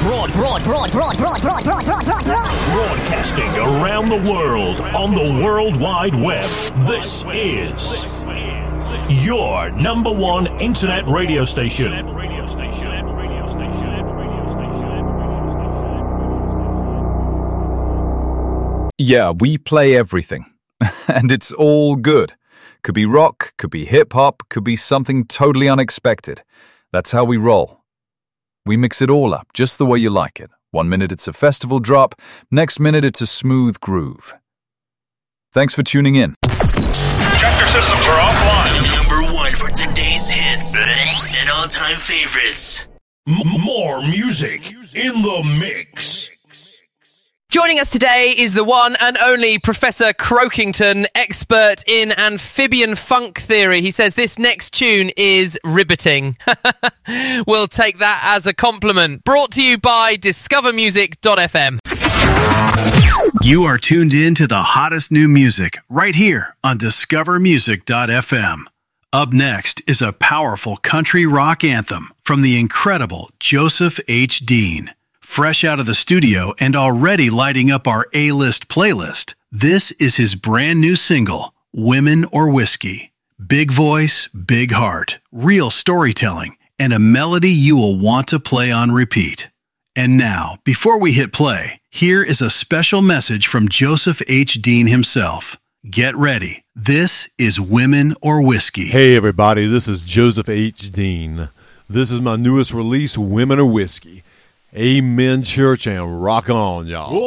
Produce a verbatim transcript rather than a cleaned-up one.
Broad, broad, broad, broad, broad, broad, broad, broad, broad, broad. Broadcasting around the world on the World Wide Web. This is your number one internet radio station. Yeah, we play everything. And it's all good. Could be rock, could be hip-hop, could be something totally unexpected. That's how we roll. We mix it all up, just the way you like it. One minute it's a festival drop, next minute it's a smooth groove. Thanks for tuning in. Chapter systems are offline. Number one for today's hits and all-time favorites. M- more music in the mix. Joining us today is the one and only Professor Croakington, expert in amphibian funk theory. He says this next tune is riveting. We'll take that as a compliment. Brought to you by discover music dot f m. You are tuned in to the hottest new music right here on discover music dot f m. Up next is a powerful country rock anthem from the incredible Joseph H. Dean. Fresh out of the studio and already lighting up our A-list playlist, this is his brand new single, Women or Whiskey. Big voice, big heart, real storytelling, and a melody you will want to play on repeat. And now, before we hit play, here is a special message from Joseph H. Dean himself. Get ready. This is Women or Whiskey. Hey everybody, this is Joseph H. Dean. This is my newest release, Women or Whiskey. Amen, church, and rock on, y'all.